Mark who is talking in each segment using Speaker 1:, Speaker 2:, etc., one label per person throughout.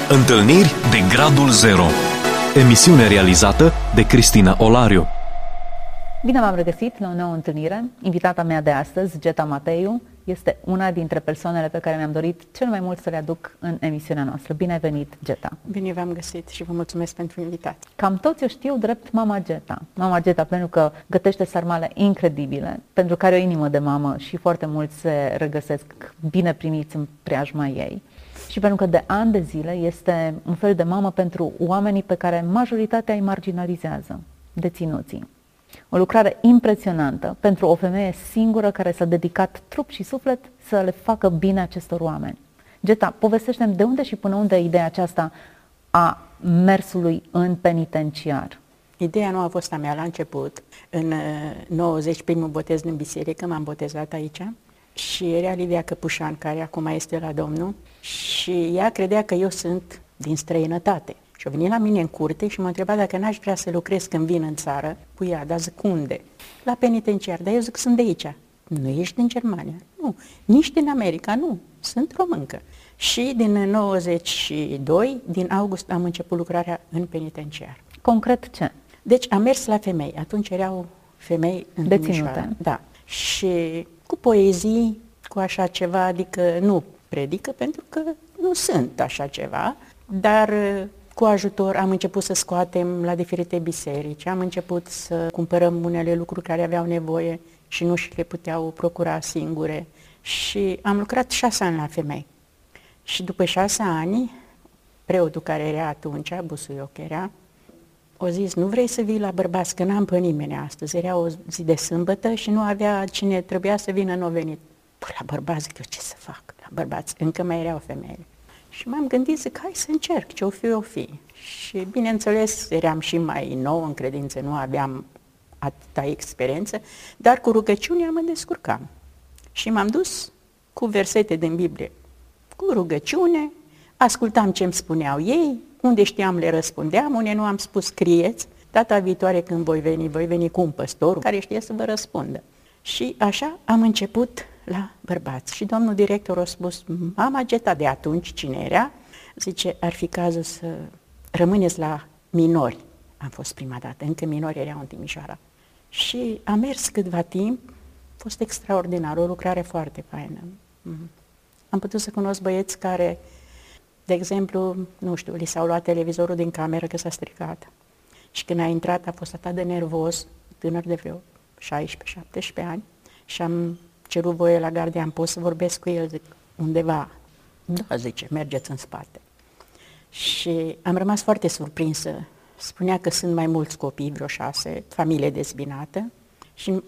Speaker 1: Întâlniri de Gradul Zero. Emisiune realizată de Cristina Olariu.
Speaker 2: Bine v-am regăsit la o nouă întâlnire. Invitata mea de astăzi, Geta Mateiu, este una dintre persoanele pe care mi-am dorit cel mai mult să le aduc în emisiunea noastră. Bine ai venit, Geta!
Speaker 3: Bine v-am găsit și vă mulțumesc pentru invitație.
Speaker 2: Cam toți o știu drept Mama Geta. Mama Geta pentru că gătește sarmale incredibile, pentru că are o inimă de mamă și foarte mulți se regăsesc bine primiți în preajma ei. Și pentru că de ani de zile este un fel de mamă pentru oamenii pe care majoritatea îi marginalizează, deținuții. O lucrare impresionantă pentru o femeie singură care s-a dedicat trup și suflet să le facă bine acestor oameni. Geta, povestește-mi de unde și până unde ideea aceasta a mersului în penitenciar.
Speaker 3: Ideea nu a fost a mea la început. În 90, primul botez în biserică, m-am botezat aici și era Lidia Căpușan, care acum este la Domnul, și ea credea că eu sunt din străinătate. Și a venit la mine în curte și m-a întrebat dacă n-aș vrea să lucrez când vin în țară cu ea. Dar zic, unde? La penitenciar. Dar eu zic, sunt de aici. Nu ești din Germania? Nu. Nici din America? Nu. Sunt româncă. Și din 92, din august, am început lucrarea în penitenciar.
Speaker 2: Concret ce?
Speaker 3: Deci am mers la femei. Atunci erau femei în Timișoara. Da. Și cu poezii, cu așa ceva, adică nu predică, pentru că nu sunt așa ceva, dar cu ajutor am început să scoatem la diferite biserici, am început să cumpărăm unele lucruri care aveau nevoie și nu și le puteau procura singure. Și am lucrat 6 ani la femei. Și după 6 ani, preotul care era atunci, Busuioc era, o zis, nu vrei să vii la bărbați, că n-am pe nimeni astăzi. Era o zi de sâmbătă și nu avea cine trebuia să vină, n-o venit. Păi la bărbați, zic eu, ce să fac? La bărbați, încă mai erau femeile. Și m-am gândit, zic, hai să încerc, ce o fi, o fi. Și bineînțeles, eram și mai nou în credință, nu aveam atâta experiență, dar cu rugăciunea mă descurcam. Și m-am dus cu versete din Biblie, cu rugăciune, ascultam ce îmi spuneau ei, unde știam le răspundeam, unde nu am spus scrieți, data viitoare când voi veni cu un păstor care știe să vă răspundă. Și așa am început la bărbați. Și domnul director a spus, Mama Geta de atunci, cine era, zice, ar fi cazul să rămâneți la minori. Am fost prima dată, încă minori erau în Timișoara. Și am mers câtva timp, a fost extraordinar, o lucrare foarte faină. Am putut să cunosc băieți care, de exemplu, nu știu, li s-au luat televizorul din cameră că s-a stricat. Și când a intrat a fost atât de nervos, tânăr de vreo 16-17 ani, și am cerut voie la gardian, pot să vorbesc cu el, zic, undeva. Da, zice, mergeți în spate. Și am rămas foarte surprinsă. Spunea că sunt mai mulți copii, vreo 6, familie dezbinată, și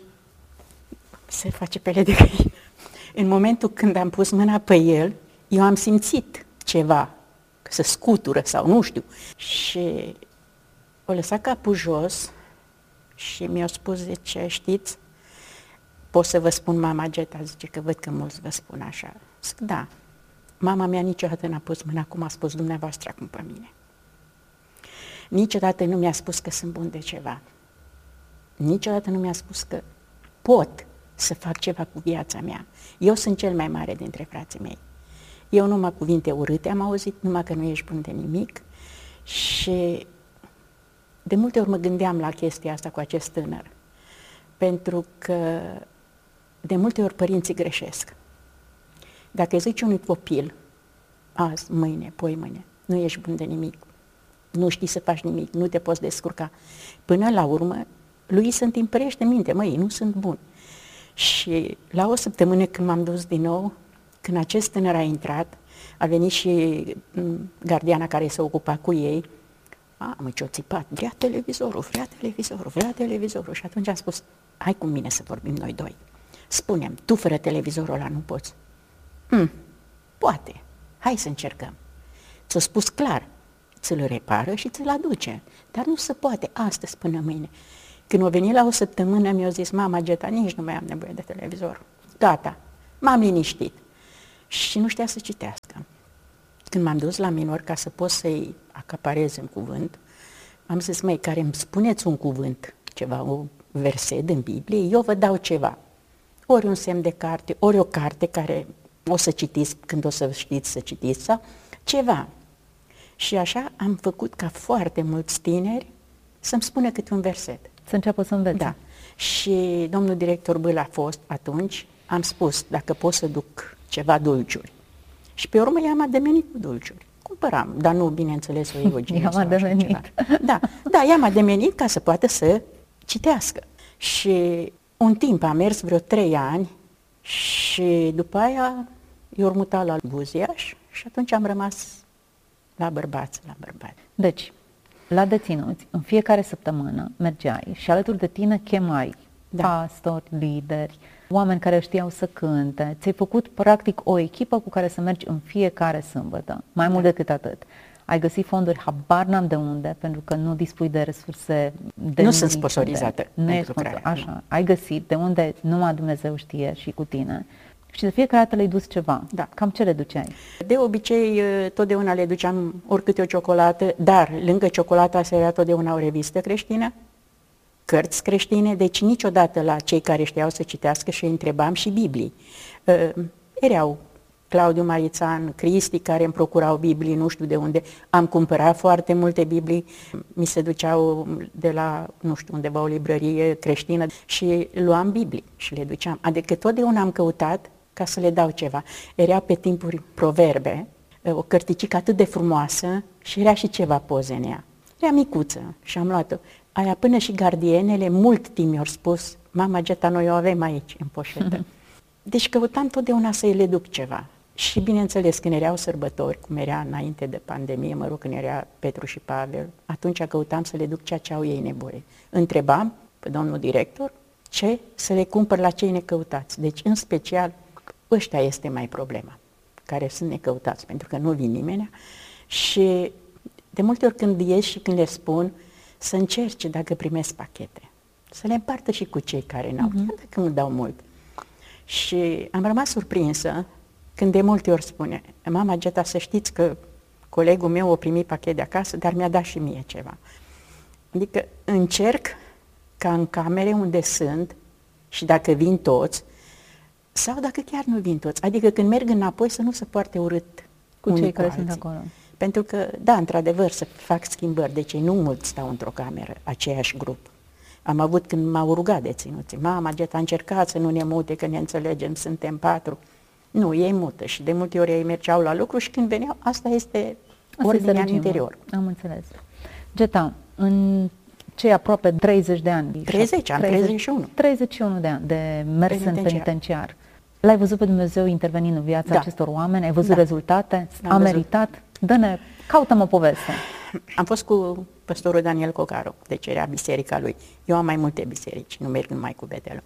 Speaker 3: se face pele de găină. În momentul când am pus mâna pe el, eu am simțit ceva, că se scutură sau nu știu. Și o lăsat capul jos și mi-a spus, zice, știți, pot să vă spun Mama Geta, zice, că văd că mulți vă spun așa. Zic, da, mama mea niciodată n-a pus mâna cum a spus dumneavoastră acum pe mine. Niciodată nu mi-a spus că sunt bun de ceva. Niciodată nu mi-a spus că pot să fac ceva cu viața mea. Eu sunt cel mai mare dintre frații mei. Eu numai cuvinte urâte am auzit, numai că nu ești bun de nimic. Și de multe ori mă gândeam la chestia asta cu acest tânăr. Pentru că de multe ori părinții greșesc. Dacă zici unui copil, azi, mâine, poi mâine, nu ești bun de nimic, nu știi să faci nimic, nu te poți descurca, până la urmă, lui se întimpărește minte, măi, nu sunt bun. Și la o săptămână când m-am dus din nou, când acest tânăr a intrat, a venit și gardiana care se ocupa cu ei, mă, ce-o țipat, vrea televizorul, vrea televizorul, vrea televizorul. Și atunci am spus, hai cu mine să vorbim noi doi. Spune-mi, tu fără televizorul ăla nu poți? Poate, hai să încercăm. Ți-o spus clar, ți-l repară și ți-l aduce, dar nu se poate astăzi până mâine. Când a venit la o săptămână, mi-a zis, Mama Geta, nici nu mai am nevoie de televizor. Gata, m-am liniștit. Și nu știa să citească. Când m-am dus la minori ca să pot să-i acaparez în cuvânt, am zis, măi, care îmi spuneți un cuvânt, ceva, o verset din Biblie, eu vă dau ceva. Ori un semn de carte, ori o carte care o să citiți când o să știți să citiți, sau ceva. Și așa am făcut ca foarte mulți tineri să-mi spună câte un verset.
Speaker 2: Să înceapă să învețe.
Speaker 3: Da. Și domnul director Bâl a fost atunci, am spus, dacă pot să duc ceva dulciuri. Și pe urmă i-am ademenit cu dulciuri. Cumpăram, dar nu, bineînțeles, o Eugenii.
Speaker 2: I-am ademenit.
Speaker 3: Da, i-am ademenit ca să poată să citească. Și un timp a mers, vreo 3 ani, și după aia i-au mutat la Buziaș și atunci am rămas la bărbați.
Speaker 2: Deci, la deținuți, în fiecare săptămână mergeai și alături de tine chemai pastori, lideri, oameni care știau să cânte. Ți-ai făcut practic o echipă cu care să mergi în fiecare sâmbătă. Mai mult decât atât. Ai găsit fonduri, habar n-am de unde, pentru că nu dispui de resurse.
Speaker 3: Nu sunt sponsorizată.
Speaker 2: Nu e așa. Ai găsit de unde numai Dumnezeu știe și cu tine. Și de fiecare dată le-ai dus ceva.
Speaker 3: Da.
Speaker 2: Cam ce le duceai?
Speaker 3: De obicei, totdeauna le duceam oricâte o ciocolată, dar lângă ciocolata se era totdeauna o revistă creștină, cărți creștine, deci niciodată la cei care știau să citească și îi întrebam și Biblii. Erau Claudiu Marițan, Cristi, care îmi procurau Biblii, nu știu de unde. Am cumpărat foarte multe Biblii, mi se duceau de la, nu știu, undeva o librărie creștină și luam Biblii și le duceam. Adică totdeauna am căutat ca să le dau ceva. Era pe timpuri Proverbe, o cărticică atât de frumoasă și era și ceva poze în ea. Era micuță și am luat-o. Aia până și gardienele mult timp mi-au spus, mama Geta, noi o avem aici, în poșetă. Deci căutam totdeauna să-i le duc ceva. Și bineînțeles, când erau sărbători, cum era înainte de pandemie, mă rog, când era Petru și Pavel, atunci căutam să le duc ceea ce au ei nevoie. Întrebam pe domnul director ce să le cumpăr la cei necăutați. Deci, în special, ăștia este mai problema, care sunt necăutați, pentru că nu vin nimeni. Și de multe ori când ies și când le spun, să încerce dacă primesc pachete, să le împartă și cu cei care n-au, chiar dacă nu dau mult. Și am rămas surprinsă când de multe ori spune, mama Geta, să știți că colegul meu a primit pachet de acasă, dar mi-a dat și mie ceva. Adică încerc ca în camere unde sunt și dacă vin toți, sau dacă chiar nu vin toți, adică când merg înapoi să nu se poarte urât
Speaker 2: cu cei care sunt acolo.
Speaker 3: Pentru că, da, într-adevăr, să fac schimbări, deci nu mulți stau într-o cameră, aceeași grup. Am avut când m-au rugat deținuții, mama Geta, încercați să nu ne mute, că ne înțelegem, suntem 4. Nu, ei mută și de multe ori ei mergeau la lucru și când veneau, asta este ordinea în interior.
Speaker 2: Am înțeles. Geta, în cei aproape 30 de ani.
Speaker 3: 31.
Speaker 2: 31 de ani de mers în penitenciar. L-ai văzut pe Dumnezeu intervenind în viața acestor oameni? Ai văzut rezultate? A meritat? Dă-ne, caută-mă o poveste.
Speaker 3: Am fost cu păstorul Daniel Cocaru, deci era biserica lui. Eu am mai multe biserici, nu merg numai cu Betelul.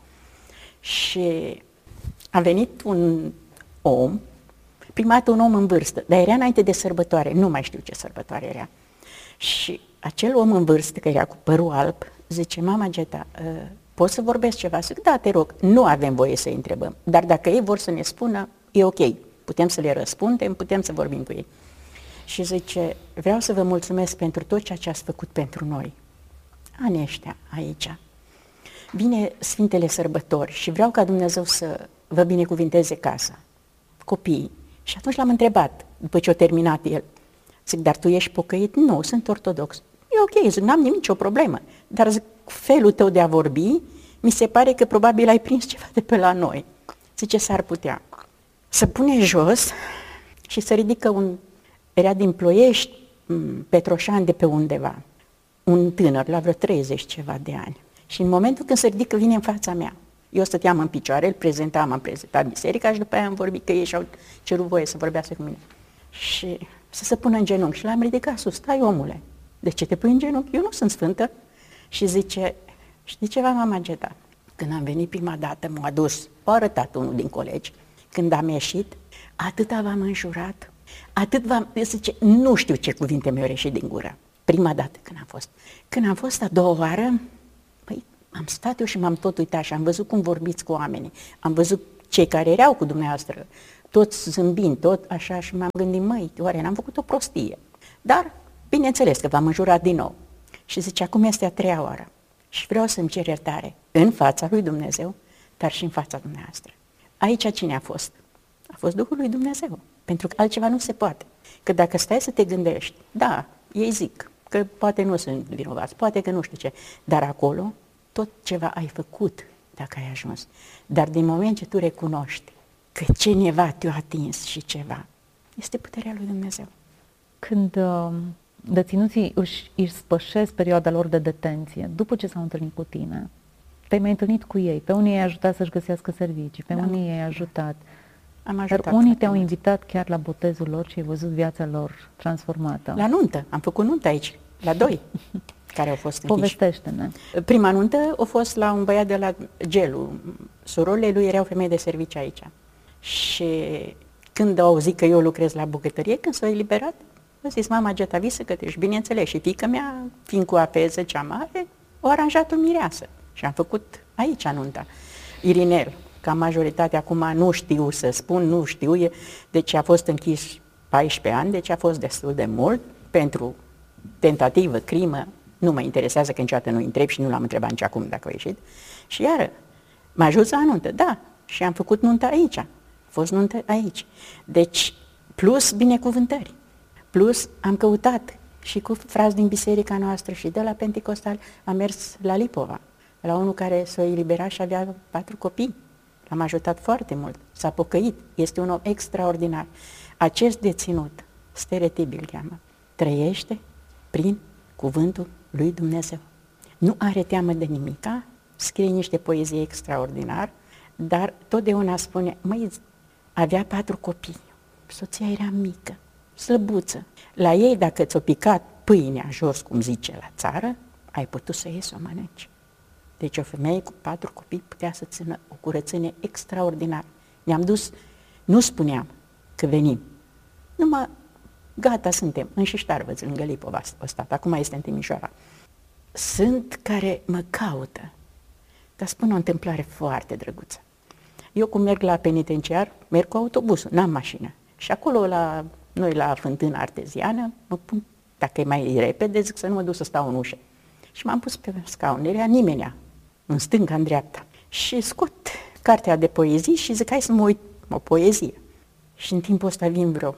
Speaker 3: Și a venit un om, prima dată un om în vârstă, dar era înainte de sărbătoare, nu mai știu ce sărbătoare era. Și acel om în vârstă, care era cu părul alb, zice, mama Geta, poți să vorbesc ceva? Zic, da, te rog, nu avem voie să-i întrebăm, dar dacă ei vor să ne spună, e ok, putem să le răspundem, putem să vorbim cu ei. Și zice, vreau să vă mulțumesc pentru tot ceea ce ați făcut pentru noi. Anii ăștia aici. Vine Sfintele Sărbători și vreau ca Dumnezeu să vă binecuvinteze casa, copiii. Și atunci l-am întrebat, după ce a terminat el, zic, dar tu ești pocăit? Nu, sunt ortodox. E ok, zic, n-am nicio problemă, dar zic, felul tău de a vorbi, mi se pare că probabil ai prins ceva de pe la noi. Zice, s-ar putea. Să pune jos și să ridică era din Ploiești, Petroșani de pe undeva, un tânăr, la vreo 30 ceva de ani. Și în momentul când se ridică, vine în fața mea. Eu stăteam în picioare, am prezentat biserica și după aia am vorbit că ei și-au cerut voie să vorbească cu mine. Și să se pună în genunchi și l-am ridicat sus, stai omule, de ce te pui în genunchi? Eu nu sunt sfântă. Și zice, știi ceva, mama Geta? Când am venit prima dată, m-a adus, a arătat unul din colegi, când am ieșit, atâta v-am înjurat, zice, nu știu ce cuvinte mi-au ieșit din gură. Prima dată când am fost. Când am fost a doua oară, păi, am stat eu și m-am tot uitat și am văzut cum vorbiți cu oamenii. Am văzut cei care erau cu dumneavoastră, toți zâmbind, tot așa, și m-am gândit, măi, oare n-am făcut o prostie? Dar, bineînțeles că v-am înjurat din nou. Și zice, acum este a treia oară și vreau să-mi cer iertare în fața lui Dumnezeu, dar și în fața dumneavoastră. Aici cine a fost? A fost Duhul lui Dumnezeu, pentru că altceva nu se poate. Că dacă stai să te gândești, da, ei zic că poate nu sunt vinovați, poate că nu știu ce, dar acolo tot ceva ai făcut dacă ai ajuns. Dar din moment ce tu recunoști că cineva te-a atins și ceva, este puterea lui Dumnezeu.
Speaker 2: Când deținuții își spășesc perioada lor de detenție, după ce s-au întâlnit cu tine, te-ai mai întâlnit cu ei, pe unii i-ai ajutat să-și găsească servicii, pe unii i-ai ajutat.
Speaker 3: Am ajutat.
Speaker 2: Dar unii te-au invitat chiar la botezul lor și ai văzut viața lor transformată.
Speaker 3: La nuntă, am făcut nuntă aici, la 2 care au fost închiși.
Speaker 2: Povestește-ne.
Speaker 3: Prima nuntă a fost la un băiat de la Gelu. Surorile lui erau femei de serviciu aici. Și când au auzit că eu lucrez la bucătărie, când s-au eliberat, a zis, mama Geta, vii să cătești. Bineînțeles, și fiica mea, fiind cu apeză cea mare, o aranjat o mireasă. Și am făcut aici nunta. Irinel, ca majoritatea acum nu știu să spun, nu știu, deci a fost închis 14 ani, deci a fost destul de mult pentru tentativă, crimă. Nu mă interesează că niciodată nu-i întreb și nu l-am întrebat nici acum dacă a ieșit. Și iară, m-a ajuns la nuntă, da, și am făcut nunta aici. A fost nuntă aici. Deci, plus binecuvântări, plus am căutat și cu frați din biserica noastră și de la Pentecostal am mers la Lipova, la unul care s-a eliberat și avea 4 copii. L-am ajutat foarte mult, s-a pocăit, este un om extraordinar. Acest deținut, Steretibil îl cheamă, trăiește prin cuvântul lui Dumnezeu. Nu are teamă de nimica, scrie niște poezii extraordinar, dar totdeauna spune, măi, avea 4 copii, soția era mică, slăbuță. La ei, dacă ți-o picat pâinea jos, cum zice la țară, ai putut să iei să o mănânci. Deci o femeie cu 4 copii putea să țină o curățenie extraordinară. Ne-am dus, nu spuneam că venim, numai gata suntem, în Șiștarvăț, lângă Lipova a stat, acum este în Timișoara. Sunt care mă caută, dar spun o întâmplare foarte drăguță. Eu cum merg la penitenciar, merg cu autobusul, n-am mașină. Și acolo, noi la fântâna arteziană, mă pun, dacă e mai repede, zic să nu mă duc să stau în ușă. Și m-am pus pe scaun, nu era nimenea, în stânga, în dreapta. Și scot cartea de poezii și zic, hai să mă uit o poezie. Și în timpul ăsta vin vreo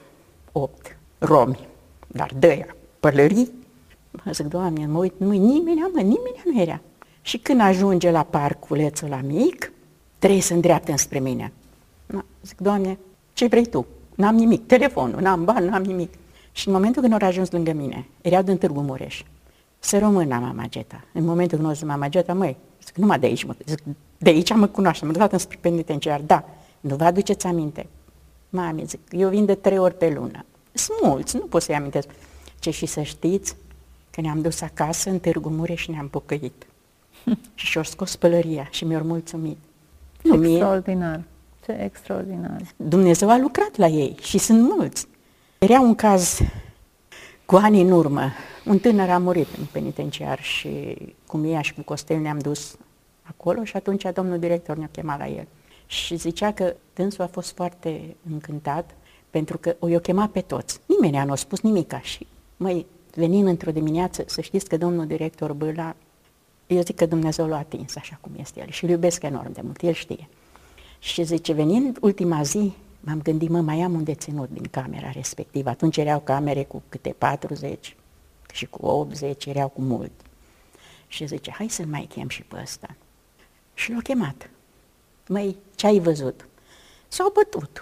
Speaker 3: 8 romi, dar de-aia, pălării. Mă zic, Doamne, mă uit, nu-i nimenea, nimenea nu era. Și când ajunge la parculețul la mic, trebuie să îndreaptă înspre mine. Zic, Doamne, ce vrei tu? N-am nimic, telefonul, n-am bani, n-am nimic. Și în momentul când au ajuns lângă mine, erau din Târgu Mureș, să rămână mama Geta. În momentul când o zis mama Geta, măi, zic, numai de aici zic, de aici mă cunoaște, mă duc înspre penitenciar, da, nu vă aduceți aminte. Mami, zic, eu vin de 3 ori pe lună. Sunt mulți, nu pot să-i amintesc. Ce și să știți că ne-am dus acasă în Târgu Mureș și ne-am pocăit. Și și-au scos pălăria și mi-au mulțumit.
Speaker 2: Extraordinar, ce extraordinar.
Speaker 3: Dumnezeu a lucrat la ei și sunt mulți. Era un caz cu ani în urmă, un tânăr a murit în penitenciar și cu Mia și cu Costel ne-am dus acolo și atunci domnul director ne-a chemat la el. Și zicea că dânsul a fost foarte încântat pentru că o i-a chemat pe toți. Nimeni nu a spus nimica și, măi, venind într-o dimineață, să știți că domnul director Bâla, eu zic că Dumnezeu l-a atins așa cum este el și îl iubesc enorm de mult, el știe. Și zice, venind ultima zi, m-am gândit, mai am un deținut din camera respectivă. Atunci erau camere cu câte 40 și cu 80, erau cu mult. Și zice, hai să-l mai chem și pe ăsta. Și l-a chemat. Măi, ce ai văzut? S-au bătut,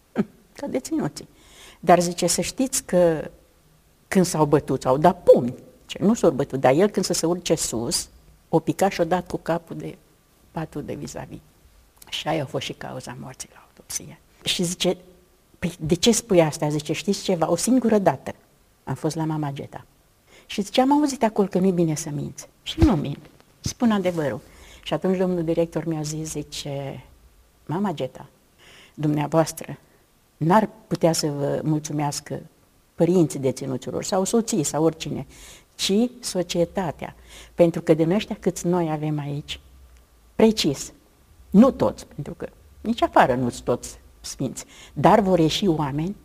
Speaker 3: ca deținuții. Dar zice, să știți că când s-au bătut, s-au dat pumni. Ce nu s-au bătut, dar el când să se urce sus, o picat și-o dat cu capul de patul de vis-a-vis. Și aia a fost și cauza morții la autopsie. Și zice, păi de ce spui asta? Zice, știți ceva? O singură dată am fost la mama Geta. Și zice, am auzit acolo că nu-i bine să minți. Și nu mint, spun adevărul. Și atunci domnul director mi-a zis, zice, mama Geta, dumneavoastră n-ar putea să vă mulțumească părinții deținuților sau soții sau oricine, ci societatea. Pentru că din ăștia câți noi avem aici, precis, nu toți, pentru că nici afară nu-s toți sfinți, dar vor ieși oameni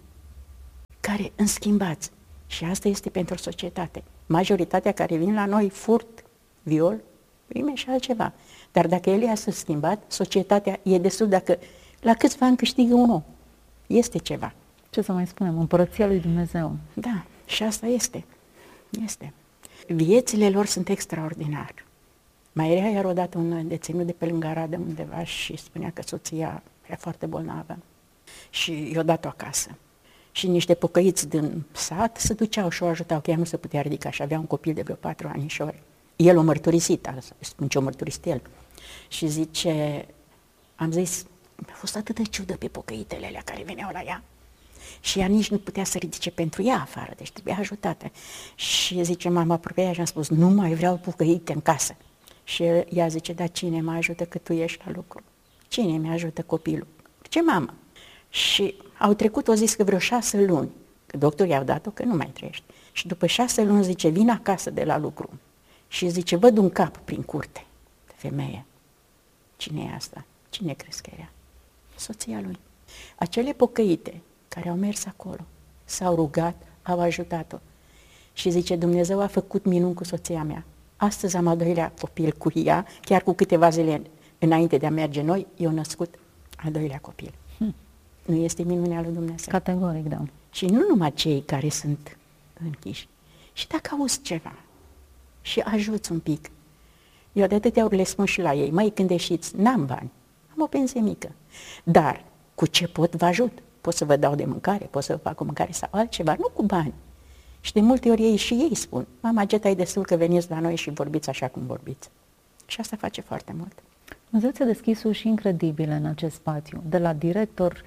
Speaker 3: care înschimbați. Și asta este pentru societate. Majoritatea care vin la noi, furt, viol, prime și altceva. Dar dacă el i-a schimbat, societatea e destul dacă la câțiva ani câștigă un om. Este ceva.
Speaker 2: Ce să mai spunem, împărăția lui Dumnezeu.
Speaker 3: Da, și asta este. Viețile lor sunt extraordinare. Mai era iar odată un deținut de pe lângă Arad undeva și spunea că soția era foarte bolnavă și i-a dat-o acasă. Și niște pocăiți din sat se duceau și o ajutau, că ea nu se putea ridica și avea un copil de vreo 4 anișori. El o mărturisit, spun ce o mărturisit el. Și zice, am zis, mi-a fost atât de ciudă pe pocăitele alea care veneau la ea. Și ea nici nu putea să ridice pentru ea afară, deci trebuia ajutată. Și zice, m-am apropiat și am spus, nu mai vreau pocăite în casă. Și ea zice, dar cine mă ajută că tu ești la lucru? Cine mi ajută copilul? Ce mamă? Și au trecut, o zis că vreo 6 luni, că doctorii au dat-o că nu mai trăiește. Și după 6 luni zice, vin acasă de la lucru și zice, văd un cap prin curte de femeie. Cine e asta? Cine crezi că era? Soția lui. Acele pocăite care au mers acolo, s-au rugat, au ajutat-o. Și zice, Dumnezeu a făcut minuni cu soția mea. Astăzi am al 2-lea copil cu ea, chiar cu câteva zile înainte de a merge noi, i-au născut al 2-lea copil. Nu este minunea lui Dumnezeu?
Speaker 2: Categoric, da.
Speaker 3: Și nu numai cei care sunt închiși. Și dacă auzi ceva și ajuți un pic, eu de atâtea ori le spun și la ei, măi, când ieșiți, n-am bani, am o pensie mică, dar cu ce pot vă ajut? Pot să vă dau de mâncare, pot să vă fac o mâncare sau altceva, nu cu bani. Și de multe ori ei spun, mama Geta, e destul că veniți la noi și vorbiți așa cum vorbiți. Și asta face foarte mult.
Speaker 2: Dumnezeu ți-a deschis uși incredibile în acest spațiu, de la director,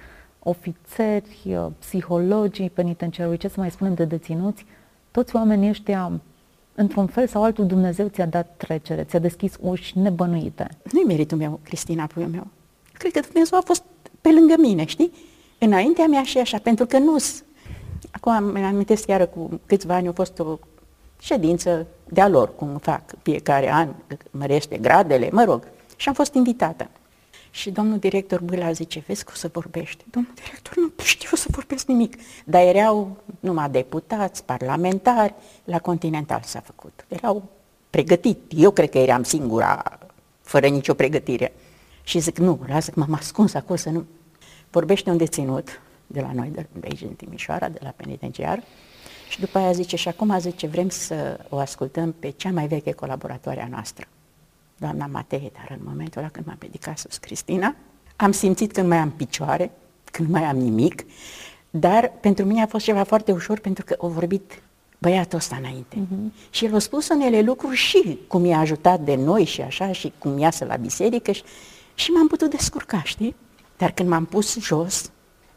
Speaker 2: ofițeri, psihologii penitenciarului, ce să mai spunem de deținuți, toți oamenii ăștia, într-un fel sau altul, Dumnezeu ți-a dat trecere, ți-a deschis uși nebănuite.
Speaker 3: Nu-i meritul meu, Cristina, puiul meu. Cred că Dumnezeu a fost pe lângă mine, știi? Înaintea mea și așa, pentru că nu... Acum îmi amintesc chiar cu câțiva ani a fost o ședință de-a lor, cum fac fiecare an, mărește gradele, mă rog. Și am fost invitată. Și domnul director Bâla zice, vezi că o să vorbești. Domnul director, nu știu să vorbesc nimic. Dar erau numai deputați, parlamentari, la Continental s-a făcut. Erau pregătiți. Eu cred că eram singura, fără nicio pregătire. Și zic, nu, lasă că m-am ascuns acolo să nu... Vorbește un deținut de la noi, de aici din Timișoara, de la penitenciar. Și după aia zice, și acum zice, vrem să o ascultăm pe cea mai veche colaboratoare a noastră, doamna Matei, dar în momentul ăla când m-am ridicat sus, Cristina, am simțit că nu mai am picioare, că nu mai am nimic, dar pentru mine a fost ceva foarte ușor pentru că a vorbit băiatul ăsta înainte. Și el a spus unele lucruri și cum i-a ajutat de noi și așa, și cum iasă la biserică și m-am putut descurca, știi? Dar când m-am pus jos,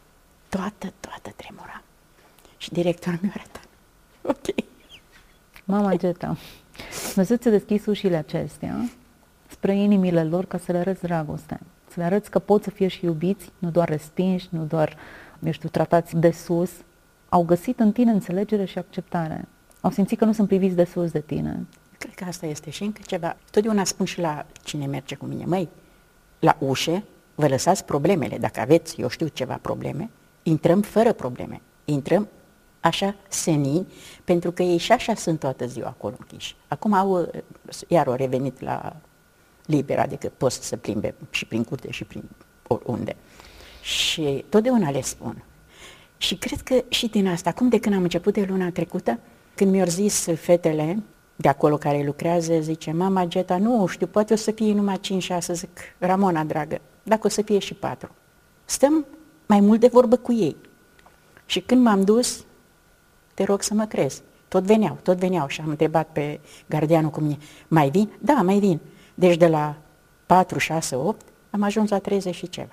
Speaker 3: toată tremura. Și directorul mi-a arătat. Ok.
Speaker 2: Mama Geta, Dumnezeu ți-a deschis ușile acestea spre inimile lor ca să le arăți dragoste, să le arăți că pot să fie și iubiți, nu doar respinși, nu doar, tratați de sus. Au găsit în tine înțelegere și acceptare. Au simțit că nu sunt priviți de sus de tine.
Speaker 3: Cred că asta este și încă ceva. Totdeauna spun și la cine merge cu mine, măi, la ușe vă lăsați problemele. Dacă aveți, eu știu, ceva probleme, intrăm fără probleme. Intrăm așa senin, pentru că ei și așa sunt toată ziua acolo închiși. Acum iar au revenit la liber, adică pot să se plimbe și prin curte și prin oriunde. Și totdeauna le spun. Și cred că și din asta, acum de când am început de luna trecută, când mi-au zis fetele de acolo care lucrează, zice, mama Geta, nu știu, poate o să fie numai 5-6, zic, Ramona, dragă, dacă o să fie și 4. Stăm mai mult de vorbă cu ei. Și când m-am dus, te rog să mă crezi, tot veneau și am întrebat pe gardianul cu mine, mai vin? Da, mai vin. Deci de la 4, 6, 8 am ajuns la 30 și ceva.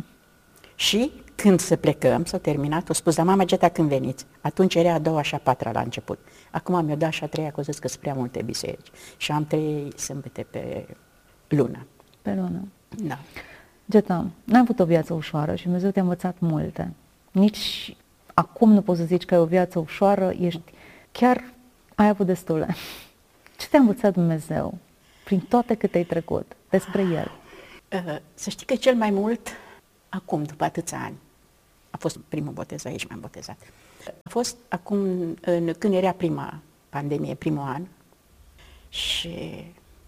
Speaker 3: Și când să plecăm, s-a terminat, o spus, dar mama Geta, când veniți? Atunci era a 2-a și a 4-a la început. Acum mi-o dat și a 3-a, că o zis că sunt prea multe biserici. Și am 3 sâmbete pe lună.
Speaker 2: Pe lună.
Speaker 3: Da.
Speaker 2: Geta, n-ai avut o viață ușoară și Dumnezeu te-a învățat multe. Nici acum nu poți să zici că ai o viață ușoară, chiar ai avut destule. Ce te-a învățat Dumnezeu prin toate câte ai trecut despre El?
Speaker 3: Să știi că cel mai mult, acum, după atâția ani, a fost primul botez, aici m-am botezat. A fost acum, când era prima pandemie, primul an, și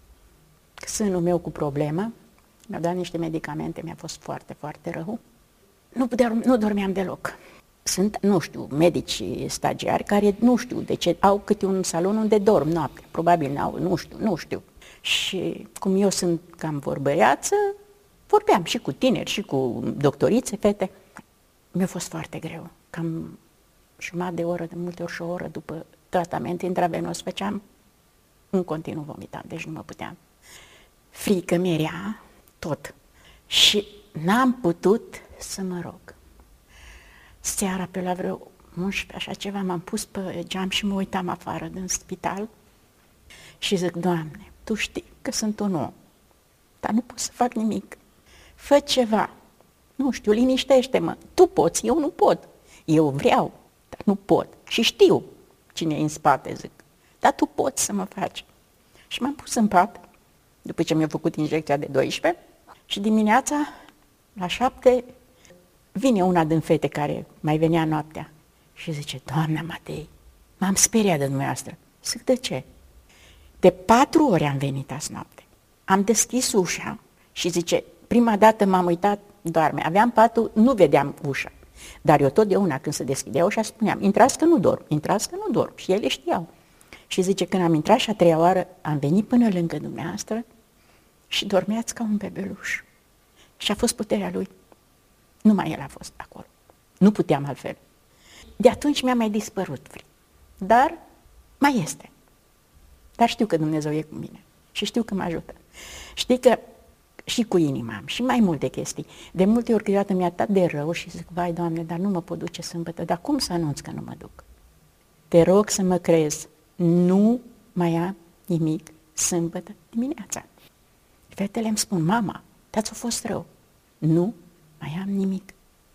Speaker 3: sânul meu cu problemă, mi-au dat niște medicamente, mi-a fost foarte, foarte rău. Nu dormeam deloc. Sunt, nu știu, medici stagiari care nu știu de ce au câte un salon unde dorm noaptea. Probabil n-au, nu știu. Și cum eu sunt cam vorbăreață, vorbeam și cu tineri și cu doctorițe, fete. Mi-a fost foarte greu. Cam jumătate de oră, de multe ori și o oră după tratament intravenos făceam, în continuu vomitam, deci nu mă puteam. Frică mi-era tot. Și n-am putut să mă rog. Seara, pe la vreo 11, așa ceva, m-am pus pe geam și mă uitam afară din spital și zic, Doamne, Tu știi că sunt un om, dar nu pot să fac nimic. Fă ceva, nu știu, liniștește-mă. Tu poți, eu nu pot. Eu vreau, dar nu pot. Și știu cine e în spate, zic, dar Tu poți să mă faci. Și m-am pus în pat, după ce mi-a făcut injecția de 12, și dimineața, la 7, vine una din fete care mai venea noaptea și zice, Doamna Matei, m-am speriat de dumneavoastră. Zic, de ce? De 4 ori am venit azi noapte. Am deschis ușa și zice, prima dată m-am uitat, doarme. Aveam patul, nu vedeam ușa. Dar eu totdeauna când se deschidea ușa spuneam, intrați că nu dorm, intrați că nu dorm. Și ele știau. Și zice, când am intrat și a 3-a oară, am venit până lângă dumneavoastră și dormeați ca un bebeluș. Și a fost puterea lui. Numai el a fost acolo. Nu puteam altfel. De atunci mi-a mai dispărut frică. Dar mai este. Dar știu că Dumnezeu e cu mine. Și știu că mă ajută. Știi că și cu inima am și mai multe chestii. De multe ori câteodată mi-a dat de rău și zic, vai, Doamne, dar nu mă pot duce sâmbătă. Dar cum să anunț că nu mă duc? Te rog să mă crezi. Nu mai am nimic sâmbătă dimineața. Fetele îmi spun, mama, dar-ți-a fost rău. Nu mai am nimic.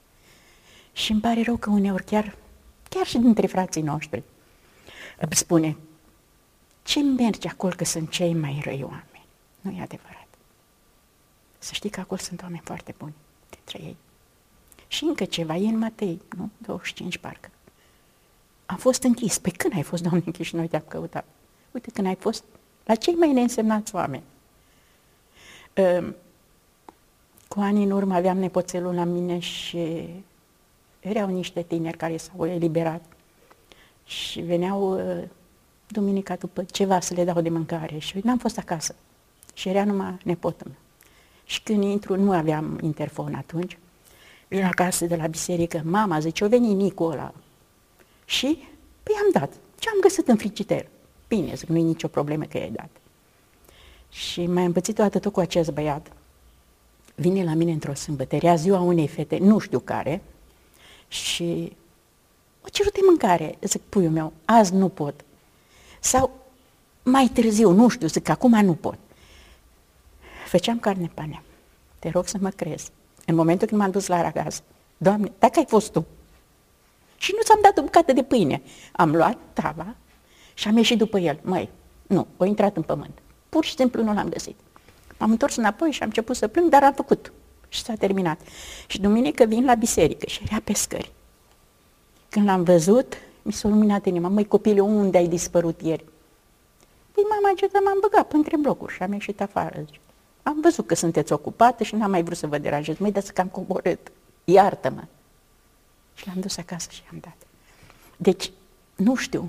Speaker 3: Și îmi pare rău că uneori, chiar și dintre frații noștri, îmi spune, ce mergi acolo că sunt cei mai răi oameni? Nu e adevărat. Să știi că acolo sunt oameni foarte buni dintre ei. Și încă ceva, e în Matei, nu? 25 parcă. Am fost închis. Păi când ai fost, Doamne, închis și noi te-am căutat? Uite, când ai fost la cei mai neînsemnați oameni. Cu ani în urmă aveam nepoțelul la mine și erau niște tineri care s-au eliberat și veneau duminica după ceva să le dau de mâncare și n-am fost acasă și era numai nepotul meu. Și când intru, nu aveam interfon atunci, vin acasă de la biserică, mama zice, o veni Nicu ăla. Și păi am dat. Ce am găsit în frigider? Bine, zic, nu e nicio problemă că i-ai dat. Și m-a împățit toată tot cu acest băiat. Vine la mine într-o sâmbătă, era ziua unei fete, nu știu care, și o cerut de mâncare. Zic, puiul meu, azi nu pot. Sau mai târziu, nu știu, zic, acum nu pot. Făceam carne panea. Te rog să mă crezi. În momentul când m-am dus la aragaz, Doamne, dacă ai fost Tu. Și nu ți-am dat o bucată de pâine. Am luat tava și am ieșit după el. Măi, nu, o intrat în pământ. Pur și simplu nu l-am găsit. M-am întors înapoi și am început să plâng, dar am făcut. Și s-a terminat. Și duminică vin la biserică și era pe scări. Când l-am văzut, mi s-a luminat inima. Măi, copile, unde ai dispărut ieri? Păi mama Geta m-am băgat între blocuri și am ieșit afară. Zice. Am văzut că sunteți ocupată și n-am mai vrut să vă deranjez. Măi, dați că am coborât. Iartă-mă. Și l-am dus acasă și am dat. Deci, nu știu.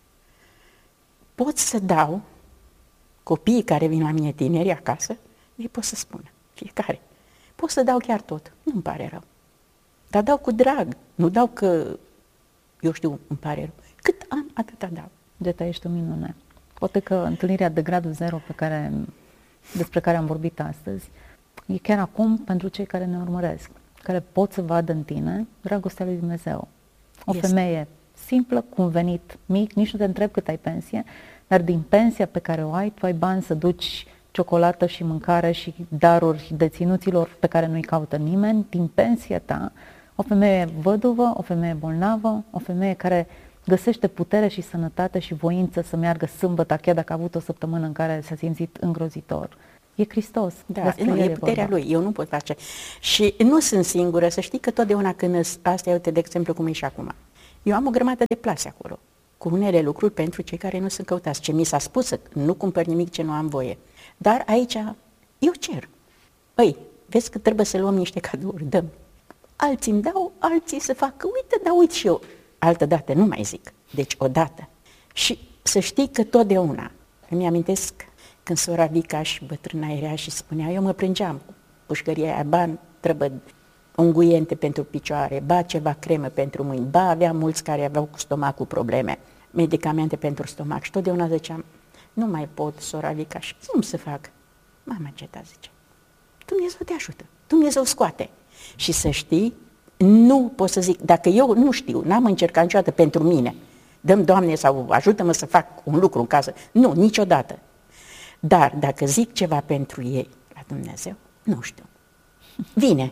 Speaker 3: Pot să dau copiii care vin la mine tineri acasă, ei pot să spună, fiecare. Pot să dau chiar tot, nu-mi pare rău. Dar dau cu drag, nu dau că, eu știu, îmi pare rău. Cât am, atâta dau.
Speaker 2: Geta, ești o minune. Poate că întâlnirea de gradul 0 despre care am vorbit astăzi e chiar acum pentru cei care ne urmăresc, care pot să vadă în tine dragostea lui Dumnezeu. O femeie simplă, cu un venit mic, nici nu te întreb cât ai pensie, dar din pensia pe care o ai, tu ai bani să duci ciocolată și mâncare și daruri deținuților pe care nu-i caută nimeni, din pensia ta, o femeie văduvă, o femeie bolnavă, o femeie care găsește putere și sănătate și voință să meargă sâmbătă, chiar dacă a avut o săptămână în care s-a simțit îngrozitor. E Hristos.
Speaker 3: Da, nu, e puterea Lui, eu nu pot face. Și nu sunt singură, să știi că totdeauna când astea, uite, de exemplu, cum e și acum. Eu am o grămadă de plase acolo, cu unele lucruri pentru cei care nu sunt căutați. Ce mi s-a spus, să nu cumpăr nimic ce nu am voie. Dar aici, eu cer. Păi, vezi că trebuie să luăm niște cadouri, dăm. alții îmi dau, alții să facă, uite, dar uit și eu. Altădată, nu mai zic, deci odată. Și să știi că totdeauna, îmi amintesc când sora Vica și bătrâna era și spunea, eu mă plângeam cu pușcăria aia, ba trebuie unguiente pentru picioare, ba ceva cremă pentru mâini, ba avea mulți care aveau cu stomacul probleme, medicamente pentru stomac și totdeauna ziceam, nu mai pot, sora Vica, și cum să fac? Mama Geta zice, Dumnezeu te ajută, Dumnezeu scoate. Și să știi, nu pot să zic, dacă eu nu știu, n-am încercat niciodată pentru mine, dăm Doamne sau ajută-mă să fac un lucru în casă, nu, niciodată. Dar dacă zic ceva pentru ei, la Dumnezeu, nu știu. Vine.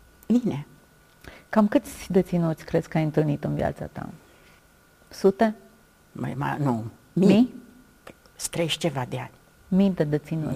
Speaker 2: Cam câți deținuți crezi că ai întâlnit în viața ta? Sute?
Speaker 3: Nu,
Speaker 2: mii?
Speaker 3: 30 ceva de ani.
Speaker 2: Mii de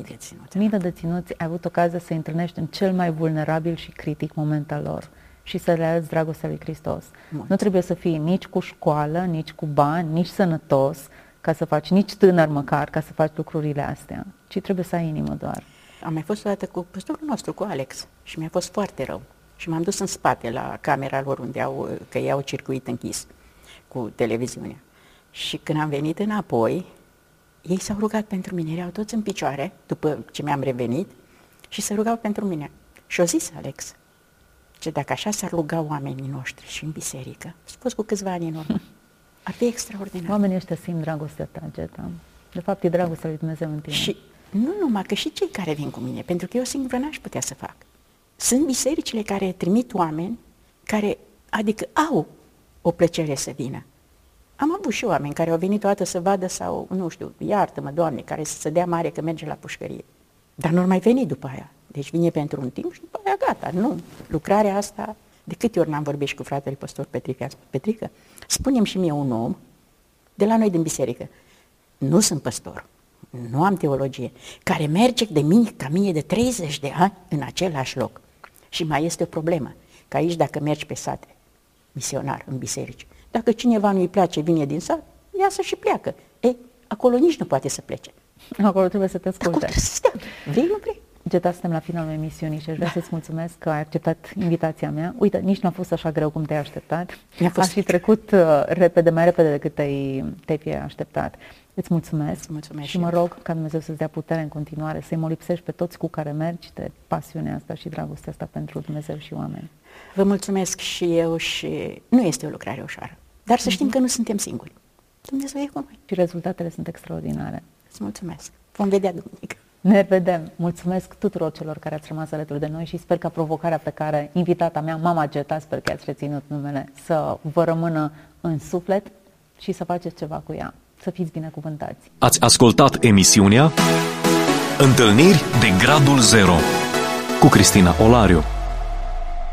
Speaker 2: deținuți. Ai avut ocazia să-i întâlnești în cel mai vulnerabil și critic moment al lor și să le arăți dragostea lui Hristos. Nu trebuie să fii nici cu școală, nici cu bani, nici sănătos, ca să faci, nici tânăr măcar, ca să faci lucrurile astea, ci trebuie să ai inimă doar.
Speaker 3: Am mai fost o dată cu păstorul nostru, cu Alex, și mi-a fost foarte rău. Și m-am dus în spate la camera lor că ei au circuit închis cu televiziunea. Și când am venit înapoi, ei s-au rugat pentru mine, erau toți în picioare, după ce mi-am revenit, și se rugau pentru mine. Și o zis Alex, că dacă așa s-ar ruga oamenii noștri și în biserică, s-a fost cu câțiva ani în urmă, ar fi extraordinar.
Speaker 2: Oamenii ăștia simt dragostea ta, Geta. De fapt, e dragostea lui Dumnezeu în tine.
Speaker 3: Și nu numai, că și cei care vin cu mine, pentru că eu singură n-aș putea să fac. Sunt bisericile care trimit oameni care, adică au o plăcere să vină. Am avut și oameni care au venit o dată să vadă sau, nu știu, iartă-mă, Doamne, care să se dea mare că merge la pușcărie. Dar nu mai veni după aia. Deci vine pentru un timp și după aia gata. Nu. Lucrarea asta, de câte ori n-am vorbit și cu fratele păstor Petrică, Petrică, spune-mi și mie un om de la noi din biserică, nu sunt păstor, nu am teologie, care merge de mine ca mie de 30 de ani în același loc. Și mai este o problemă, că aici dacă mergi pe sate, misionar, în biserici, dacă cineva nu-i place, vine din sat, iasă și pleacă. Ei, acolo nici nu poate să plece.
Speaker 2: Acolo trebuie să te asculte.
Speaker 3: Acolo trebuie să stea. Vrei, nu vrei?
Speaker 2: Geta, suntem la finalul emisiunii și aș vrea să-ți mulțumesc că ai acceptat invitația mea. Uite, nici nu a fost așa greu cum te-ai așteptat. Aș fi trecut mai repede decât te-ai fi așteptat. Îți mulțumesc, și mă rog ca Dumnezeu să-ți dea putere în continuare, să-i molipsești pe toți cu care mergi de pasiunea asta și dragostea asta pentru Dumnezeu și oameni.
Speaker 3: Vă mulțumesc și eu și nu este o lucrare ușoară, dar să știm că nu suntem singuri. Dumnezeu e cu noi.
Speaker 2: Și rezultatele sunt extraordinare.
Speaker 3: Îți mulțumesc. Vom vedea duminică.
Speaker 2: Ne vedem. Mulțumesc tuturor celor care ați rămas alături de noi și sper că provocarea pe care invitata mea, Mama Geta, sper că ați reținut numele, să vă rămână în suflet și să faceți ceva cu ea. Să fiți binecuvântați.
Speaker 1: Ați ascultat emisiunea Întâlniri de Gradul Zero cu Cristina Olariu.